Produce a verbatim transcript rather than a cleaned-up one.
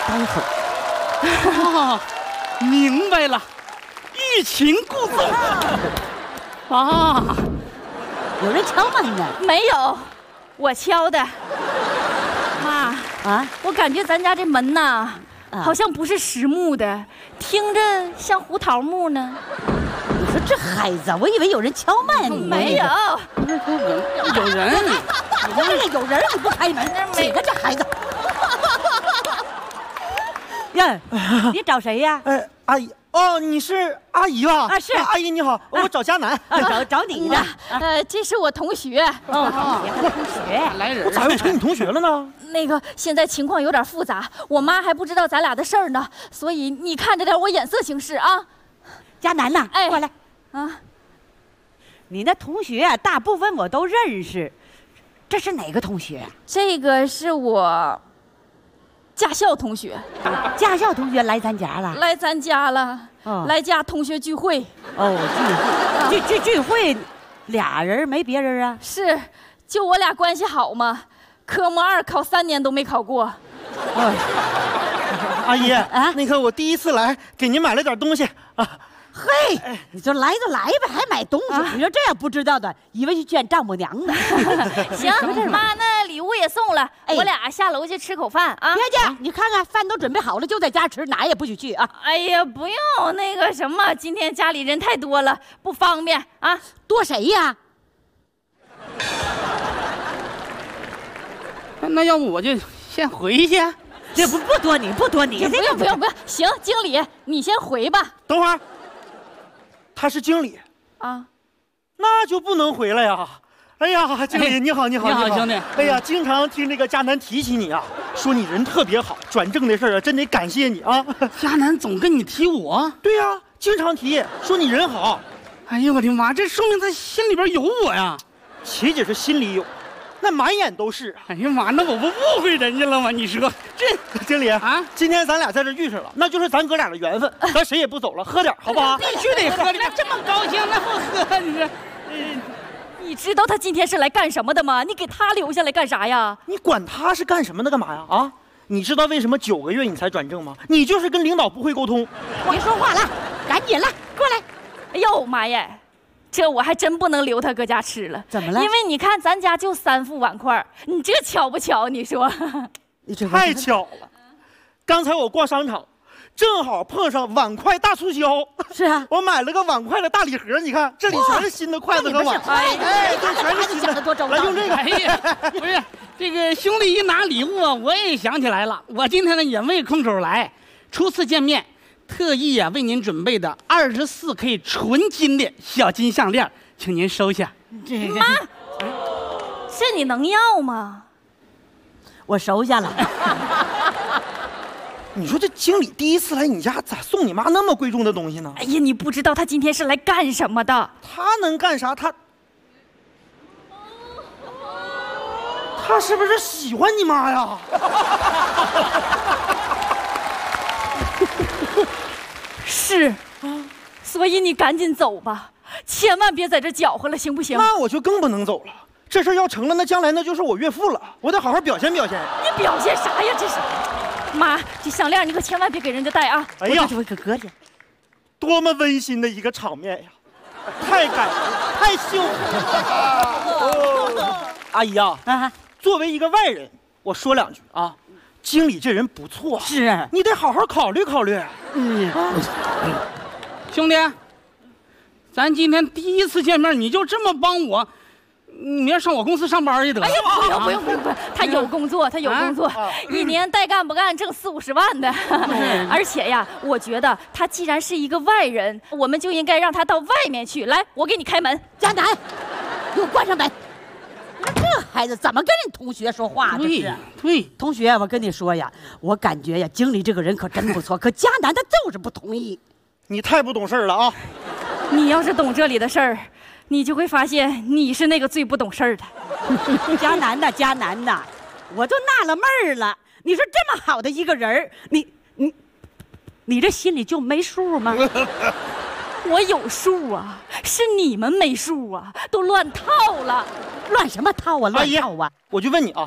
待会儿。啊，明白了，欲擒故纵。啊， 有人敲门呢？ 没有，我敲的。妈啊， 我感觉咱家这门呐， 啊、 好像不是实木的，听着像胡桃木呢。 你说这孩子，我以为有人敲门。 没有， 有人。 你看这个有人，你不开门，几个这孩子？呀，你找谁呀？ 哎，阿姨。哦，你是阿姨吧？ 啊，是阿姨你好，我找佳楠。 啊，找找你呢。 呃，这是我同学。 哦，同学， 来人， 我咋又成你同学了呢？ 那个现在情况有点复杂，我妈还不知道咱俩的事儿呢，所以你看着点我眼色行事啊。 佳楠呐， 哎， 过来啊。 你那同学啊，大部分我都认识，这是哪个同学？ 这个是我驾校同学。 驾校同学来咱家了？ 来咱家了。哦、来家同学聚会。 哦，聚会，聚聚聚会，俩人没别人啊？ 是，就我俩关系好嘛。科目二考三年都没考过。 哎、阿姨啊，那个我第一次来，给您买了点东西啊。 嘿，你说来就来呗，还买东西？啊、你说这样不知道的，以为去见丈母娘呢。 行，妈，那礼物也送了，哎、我俩下楼去吃口饭啊。 别介，你看看饭都准备好了，就在家吃，哪也不许去啊。 哎呀，不用那个什么，今天家里人太多了，不方便啊。 多谁呀？ 那要不我就先回去。 这不不多你，不多你。 不用不用不用，行，经理你先回吧。 等会儿。他是经理啊， 那就不能回来呀！哎呀，经理你好，你好， 你好，兄弟！ 哎呀，经常听这个佳楠提起你啊，说你人特别好，转正的事儿啊，真得感谢你啊！ 佳楠总跟你提我， 对呀、啊，经常提，说你人好。 哎呦我的妈，这说明他心里边有我呀！ 岂止是心里有，那满眼都是。 哎呀妈，那我不误会人家了吗？你说这经理啊，今天咱俩在这遇上了，那就是咱哥俩的缘分，咱谁也不走了，喝点好不好？ 必须得喝，那这么高兴，那不喝？你说， 嗯，你知道他今天是来干什么的吗？你给他留下来干啥呀？ 你管他是干什么的干嘛呀？啊，你知道为什么九个月你才转正吗？你就是跟领导不会沟通。 别说话了，赶紧了，过来。 哎呦妈呀！这我还真不能留他搁家吃了。 怎么了？ 因为你看咱家就三副碗筷，你这巧不巧？你说， 你这太巧了。刚才我逛商场，正好碰上碗筷大促销。 是啊， 我买了个碗筷的大礼盒，你看这里全是新的筷子和碗。 哎哎，这全是新的。来用这个。 哎呀，不是这个兄弟一拿礼物啊，我也想起来了，我今天呢也没空手来，初次见面。特意啊为您准备的二十四 K 纯金的小金项链，请您收下。 这个妈，这你能要吗？ 我收下了。 你说这经理第一次来你家，咋送你妈那么贵重的东西呢？ 哎呀，你不知道他今天是来干什么的。 他能干啥？他他是不是喜欢你妈呀？ 是啊，所以你赶紧走吧，千万别在这搅和了，行不行？ 那我就更不能走了。这事要成了，那将来那就是我岳父了，我得好好表现表现。 你表现啥呀？这是，妈，这项链你可千万别给人家戴啊！ 哎呀， 我可搁着。 多么温馨的一个场面呀！太感人，太幸福了。哦、阿姨啊，啊，作为一个外人，我说两句啊。经理这人不错， 是你得好好考虑考虑。 嗯， 兄弟，咱今天第一次见面，你就这么帮我，明儿上我公司上班去得了。 哎呀，不用不用不用不用，他有工作，他有工作，啊、一年带干不干挣四五十万的。嗯、而且呀，我觉得他既然是一个外人，我们就应该让他到外面去。来，我给你开门。 佳楠，给我关上门。这孩子怎么跟人同学说话？ 对这是对， 同学，我跟你说呀，我感觉呀，经理这个人可真不错，可佳楠他就是不同意。 你太不懂事了啊！ 你要是懂这里的事儿，你就会发现你是那个最不懂事儿的。 佳楠呐，佳楠呐，我都纳了闷儿了。你说这么好的一个人，你你你这心里就没数吗？ 我有数啊，是你们没数啊，都乱套了。 乱什么套啊？乱套啊！ 我就问你啊，